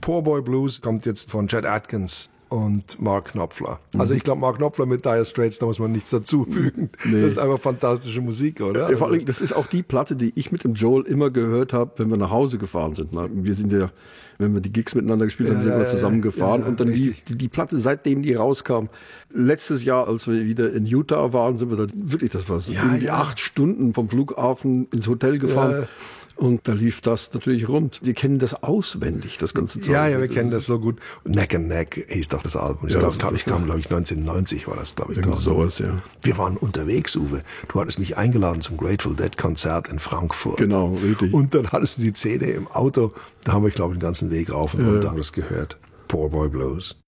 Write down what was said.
Poor Boy Blues kommt jetzt von Chet Atkins und Mark Knopfler. Also ich glaube, Mark Knopfler mit Dire Straits, da muss man nichts dazufügen. Nee. Das ist einfach fantastische Musik, oder? Vor allem, das ist auch die Platte, die ich mit dem Joel immer gehört habe, wenn wir nach Hause gefahren sind. Wir sind ja, wenn wir die Gigs miteinander gespielt haben, sind wir zusammen gefahren. Und dann die Platte, seitdem die rauskam, letztes Jahr, als wir wieder in Utah waren, sind wir da wirklich, das war irgendwie 8 Stunden vom Flughafen ins Hotel gefahren. Und da lief das natürlich rund. Wir kennen das auswendig, das ganze Zeug. Ja, wir kennen das so gut. Neck and Neck hieß doch das Album. Ich glaube, 1990 war das, glaube ich. Sowas, ja. Wir waren unterwegs, Uwe. Du hattest mich eingeladen zum Grateful Dead Konzert in Frankfurt. Genau, richtig. Und dann hattest du die CD im Auto. Da haben wir, glaube ich, den ganzen Weg rauf und runter das gehört. Poor Boy Blues.